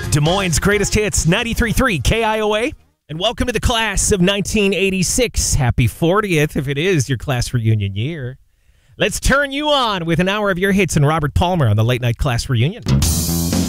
Des Moines' greatest hits, 93.3 KIOA. And welcome to the class of 1986. Happy 40th if it is your class reunion year. Let's turn you on with an hour of your hits and Robert Palmer on the Late Night Class Reunion.